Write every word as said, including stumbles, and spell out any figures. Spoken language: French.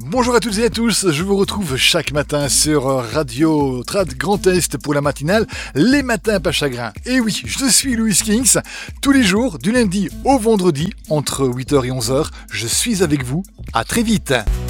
Bonjour à toutes et à tous, je vous retrouve chaque matin sur Radio Trad Grand Est pour la matinale Les Matins pas chagrin. Et oui, je suis Louis Kings, tous les jours, du lundi au vendredi, entre huit heures et onze heures, je suis avec vous, à très vite.